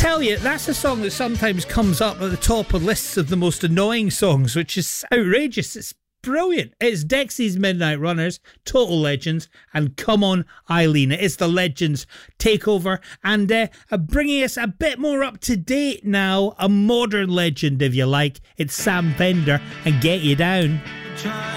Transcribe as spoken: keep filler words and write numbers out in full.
tell you, that's a song that sometimes comes up at the top of lists of the most annoying songs, which is outrageous. It's brilliant. It's Dexy's Midnight Runners, Total Legends, and Come On Eileen. It is the Legends takeover, and uh, bringing us a bit more up to date now, a modern legend, if you like. It's Sam Fender and Get You Down.